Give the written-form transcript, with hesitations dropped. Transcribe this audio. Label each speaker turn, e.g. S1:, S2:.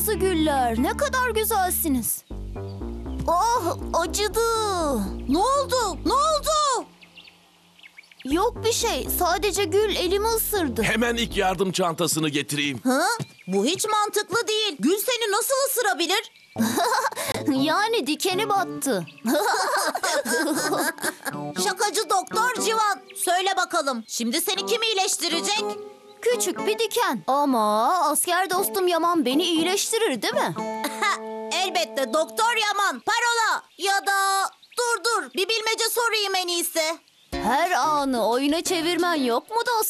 S1: kırmızı güller, ne kadar güzelsiniz. Ah, acıdı.
S2: Ne oldu? Ne oldu?
S1: Yok bir şey, sadece gül elimi ısırdı.
S3: Hemen ilk yardım çantasını getireyim.
S2: Ha? Bu hiç mantıklı değil. Gül seni nasıl ısırabilir?
S1: Yani dikeni battı.
S2: Şakacı doktor Civan. Söyle bakalım. Şimdi seni kim iyileştirecek?
S1: Küçük bir diken. Ama asker dostum Yaman beni iyileştirir değil mi?
S2: Elbette Doktor Yaman. Parola. Ya da dur bir bilmece sorayım en iyisi.
S1: Her anı oyuna çevirmen yok mu dostum?